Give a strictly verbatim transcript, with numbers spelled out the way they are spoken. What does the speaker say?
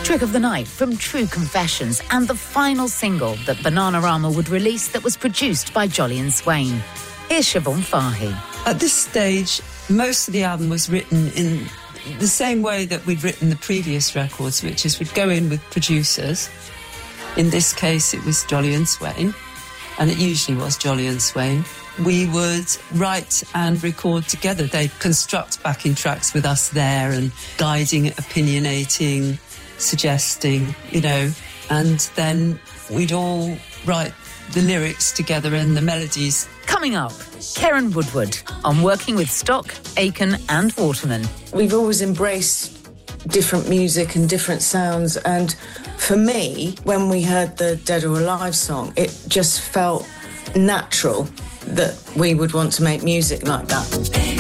Trick of the Night from True Confessions, and the final single that Bananarama would release that was produced by Jolly and Swain. Here's Siobhan Fahy. At this stage, most of the album was written in the same way that we'd written the previous records, which is we'd go in with producers. In this case, it was Jolly and Swain, and it usually was Jolly and Swain. We would write and record together. They'd construct backing tracks with us there and guiding, opinionating, suggesting, you know, and then we'd all write the lyrics together and the melodies. Coming up, Karen Woodward on working with Stock, Aiken and Waterman. We've always embraced different music and different sounds, and for me, when we heard the Dead or Alive song, it just felt natural that we would want to make music like that.